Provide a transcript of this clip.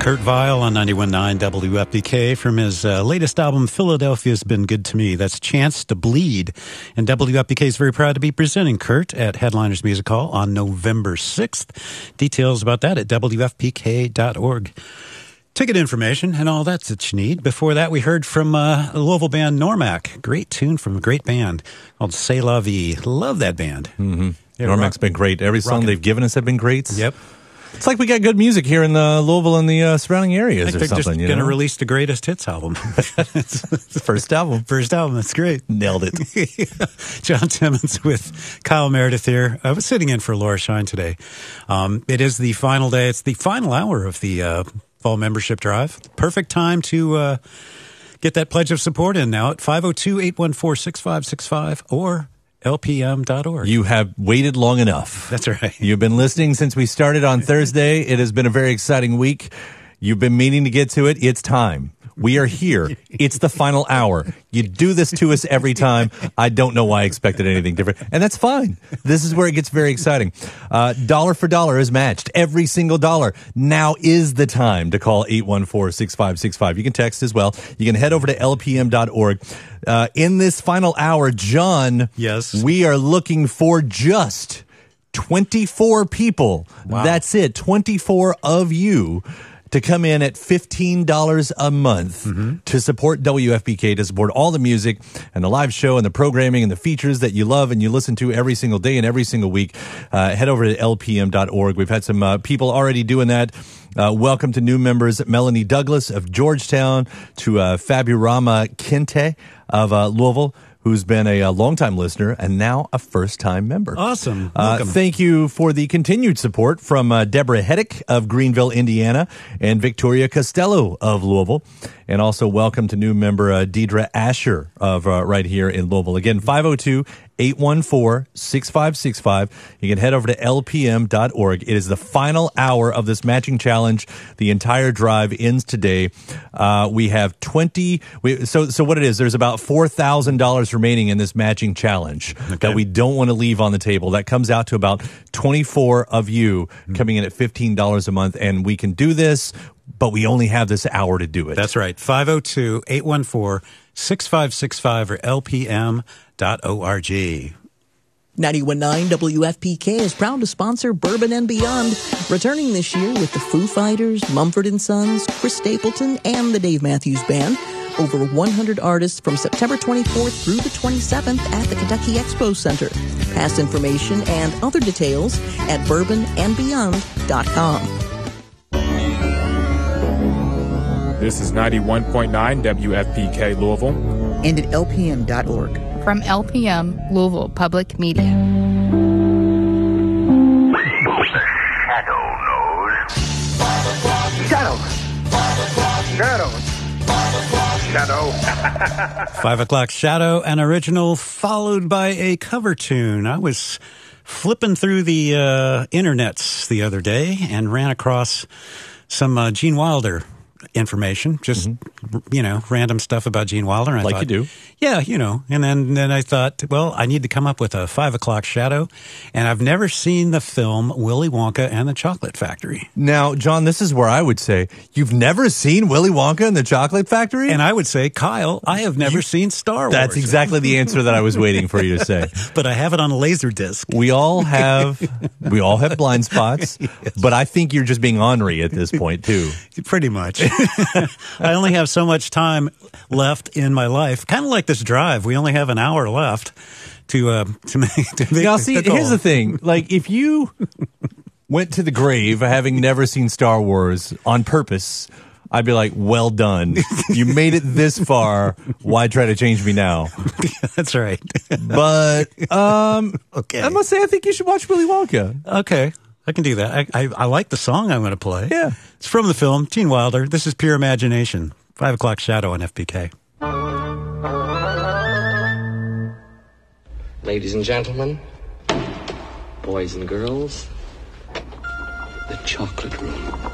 Kurt Vile on 91.9 WFPK from his latest album, Philadelphia's Been Good to Me. That's Chance to Bleed. And WFPK is very proud to be presenting Kurt at Headliners Music Hall on November 6th. Details about that at WFPK.org. Ticket information and all that you need. Before that, we heard from the Louisville band Normac. Great tune from a great band called C'est La Vie. Love that band. Mm-hmm. Yeah, Normac's been great. Every song they've given us have been great. Yep. It's like we got good music here in Louisville and the surrounding areas or something. They're just going to release the greatest hits album. First album. That's great. Nailed it. John Timmons with Kyle Meredith here. I was sitting in for Laura Shine today. It is the final day. It's the final hour of the fall membership drive. Perfect time to get that pledge of support in now at 502-814-6565 or LPM.org. You have waited long enough. That's right. You've been listening since we started on Thursday. It has been a very exciting week. You've been meaning to get to it. It's time. We are here. It's the final hour. You do this to us every time. I don't know why I expected anything different. And that's fine. This is where it gets very exciting. Dollar for dollar is matched. Every single dollar. Now is the time to call 814-6565. You can text as well. You can head over to lpm.org. In this final hour, John, yes, we are looking for just 24 people. Wow. That's it. 24 of you to come in at $15 a month to support WFPK, to support all the music and the live show and the programming and the features that you love and you listen to every single day and every single week. Head over to lpm.org. We've had some people already doing that. Welcome to new members, Melanie Douglas of Georgetown, to Fabirama Kente of Louisville, who's been a longtime listener and now a first-time member. Awesome. Welcome. Thank you for the continued support from Deborah Heddick of Greenville, Indiana, and Victoria Costello of Louisville. And also welcome to new member Deidre Asher of right here in Louisville. Again, 502-814-6565. You can head over to lpm.org. It is the final hour of this matching challenge. The entire drive ends today. We have so what it is, there's about $4,000 remaining in this matching challenge that we don't want to leave on the table. That comes out to about 24 of you coming in at $15 a month, and we can do this, but we only have this hour to do it. That's right. 502-814-6565 or lpm.org. 91.9 WFPK is proud to sponsor Bourbon and Beyond, returning this year with the Foo Fighters, Mumford & Sons, Chris Stapleton, and the Dave Matthews Band. Over 100 artists from September 24th through the 27th at the Kentucky Expo Center. Past information and other details at bourbonandbeyond.com. This is 91.9 WFPK Louisville. And at lpm.org. From LPM Louisville Public Media. Shadow knows. Shadow. Shadow. Shadow. 5 o'clock Shadow, an original followed by a cover tune. I was flipping through the internets the other day and ran across some Gene Wilder information, just, random stuff about Gene Wilder. And I thought, you do. Yeah, and then I thought, well, I need to come up with a 5 o'clock Shadow, and I've never seen the film Willy Wonka and the Chocolate Factory. Now, John, this is where I would say, you've never seen Willy Wonka and the Chocolate Factory? And I would say, Kyle, I have never seen Star Wars. That's exactly the answer that I was waiting for you to say. But I have it on a laser disc. We all have blind spots, yes. But I think you're just being ornery at this point, too. Pretty much. I only have so much time left in my life. Kind of like this drive. We only have an hour left to make Now, see, here's the thing. Like, if you went to the grave having never seen Star Wars on purpose, I'd be like, well done. You made it this far. Why try to change me now? That's right. But, okay. I must say, I think you should watch Willy Wonka. Okay. I can do that. I like the song I'm going to play. Yeah. It's from the film, Gene Wilder. This is Pure Imagination. 5 o'clock Shadow on FPK. Ladies and gentlemen, boys and girls, the chocolate room.